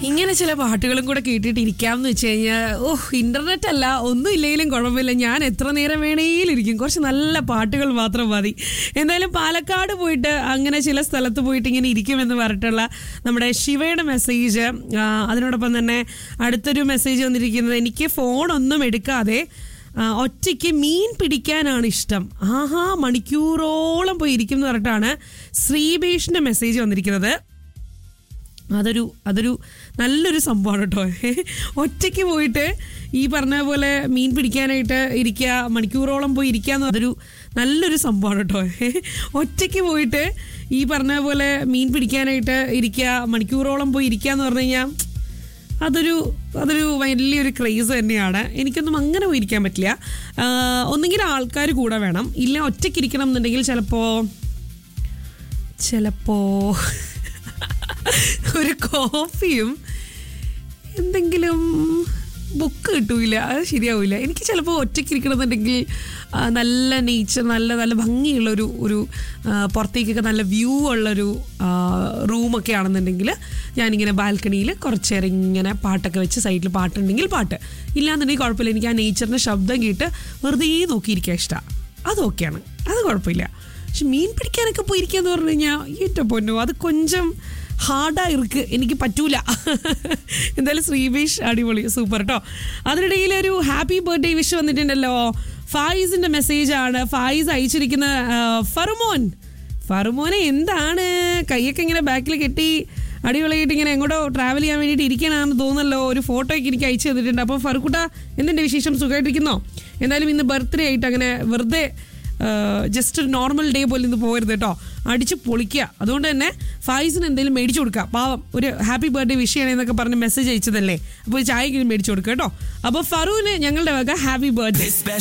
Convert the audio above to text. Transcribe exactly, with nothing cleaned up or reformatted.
ഇങ്ങനെ ചില പാട്ടുകളും കൂടെ കേട്ടിട്ട് ഇരിക്കാമെന്ന് വെച്ച് കഴിഞ്ഞാൽ ഓഹ് ഇന്റർനെറ്റ് അല്ല ഒന്നും ഇല്ലെങ്കിലും കുഴപ്പമില്ല, ഞാൻ എത്ര നേരം വേണേലും ഇരിക്കും. കുറച്ച് നല്ല പാട്ടുകൾ മാത്രം മതി. എന്തായാലും പാലക്കാട് പോയിട്ട് അങ്ങനെ ചില സ്ഥലത്ത് പോയിട്ട് ഇങ്ങനെ ഇരിക്കുമെന്ന് പറഞ്ഞിട്ടുള്ള നമ്മുടെ ശിവയുടെ മെസ്സേജ്, അതിനോടൊപ്പം തന്നെ അടുത്തൊരു മെസ്സേജ് വന്നിരിക്കുന്നത്, എനിക്ക് ഫോണൊന്നും എടുക്കാതെ ഒറ്റയ്ക്ക് മീൻ പിടിക്കാനാണ് ഇഷ്ടം, ആഹാ മണിക്കൂറോളം പോയി ഇരിക്കും എന്ന് പറഞ്ഞിട്ടാണ് ശ്രീബേഷിന്റെ മെസ്സേജ് വന്നിരിക്കുന്നത്. അതൊരു അതൊരു നല്ലൊരു സംഭവമാണ് കേട്ടോ. ഒറ്റയ്ക്ക് പോയിട്ട് ഈ പറഞ്ഞ പോലെ മീൻ പിടിക്കാനായിട്ട് ഇരിക്കുക, മണിക്കൂറോളം പോയി ഇരിക്കുക എന്ന് അതൊരു നല്ലൊരു സംഭവമാണ് കേട്ടോ. ഒറ്റയ്ക്ക് പോയിട്ട് ഈ പറഞ്ഞ പോലെ മീൻ പിടിക്കാനായിട്ട് ഇരിക്കുക, മണിക്കൂറോളം പോയി ഇരിക്കുക എന്ന് പറഞ്ഞു കഴിഞ്ഞാൽ അതൊരു അതൊരു വലിയൊരു ക്രേസ് തന്നെയാണ്. എനിക്കൊന്നും അങ്ങനെ പോയിരിക്കാൻ പറ്റില്ല. ഒന്നെങ്കിൽ ആൾക്കാർ കൂടെ വേണം, ഇല്ല ഒറ്റയ്ക്ക് ഇരിക്കണം എന്നുണ്ടെങ്കിൽ ചിലപ്പോൾ ചിലപ്പോൾ ഒരു കോഫിയും എന്തെങ്കിലും ബുക്ക് കിട്ടൂല, അത് ശരിയാവില്ല. എനിക്ക് ചിലപ്പോൾ ഒറ്റയ്ക്ക് ഇരിക്കണമെന്നുണ്ടെങ്കിൽ നല്ല നേച്ചർ, നല്ല നല്ല ഭംഗിയുള്ളൊരു ഒരു പുറത്തേക്കൊക്കെ നല്ല വ്യൂ ഉള്ളൊരു റൂമൊക്കെ ആണെന്നുണ്ടെങ്കിൽ ഞാനിങ്ങനെ ബാൽക്കണിയിൽ കുറച്ച് നേരം ഇങ്ങനെ പാട്ടൊക്കെ വെച്ച് സൈഡിൽ പാട്ടുണ്ടെങ്കിൽ പാട്ട്, ഇല്ലാന്നുണ്ടെങ്കിൽ കുഴപ്പമില്ല. എനിക്ക് ആ നേച്ചറിൻ്റെ ശബ്ദം കേട്ട് വെറുതെ നോക്കിയിരിക്കാൻ ഇഷ്ടമാണ്, അതൊക്കെയാണ്, അത് കുഴപ്പമില്ല. പക്ഷെ മീൻ പിടിക്കാനൊക്കെ പോയിരിക്കുക എന്ന് പറഞ്ഞു കഴിഞ്ഞാൽ ഏറ്റവും പൊന്നു അത് കൊഞ്ചം ഹാർഡാ ഇருக்கு, എനിക്ക് പറ്റൂല. എന്തായാലും ശ്രീബേഷ് അടിപൊളി, സൂപ്പർ കേട്ടോ. അതിനിടയിൽ ഒരു ഹാപ്പി ബർത്ത്ഡേ വിഷ് വന്നിട്ടുണ്ടല്ലോ. ഫായിസിന്റെ മെസ്സേജ് ആണ്. ഫായിസ് അയച്ചിരിക്കുന്ന ഫറുമോൻ ഫറുമോനെ എന്താണ് കൈയൊക്കെ ഇങ്ങനെ ബാക്കിൽ കെട്ടി അടിപൊളിയായിട്ട് ഇങ്ങനെ എങ്ങോട്ടോ ട്രാവൽ ചെയ്യാൻ വേണ്ടിയിട്ട് ഇരിക്കണമെന്ന് തോന്നല്ലോ. ഒരു ഫോട്ടോ ഒക്കെ എനിക്ക് അയച്ചു തന്നിട്ടുണ്ട്. അപ്പോൾ ഫറുക്കുട്ട എന്തിൻ്റെ വിശേഷം, സുഖമായിട്ടിരിക്കുന്നോ? എന്തായാലും ഇന്ന് ബർത്ത്ഡേ ആയിട്ട് അങ്ങനെ വെറുതെ ജസ്റ്റ് ഒരു നോർമൽ ഡേ പോലെ ഇന്ന് പോകരുത് കേട്ടോ, അടിച്ച് പൊളിക്കുക. അതുകൊണ്ട് തന്നെ ഫായിസിന് എന്തെങ്കിലും മേടിച്ചു കൊടുക്കുക. പാവം ഒരു ഹാപ്പി ബർത്ത്ഡേ വിഷ് ചെയ്യണമെന്നൊക്കെ പറഞ്ഞ് മെസ്സേജ് അയച്ചതല്ലേ, അപ്പോൾ ചായക്ക് മേടിച്ചു കൊടുക്കുക കേട്ടോ. അപ്പോൾ ഫറുവിന് ഞങ്ങളുടെ വക ഹാപ്പി ബർത്ത്ഡേ.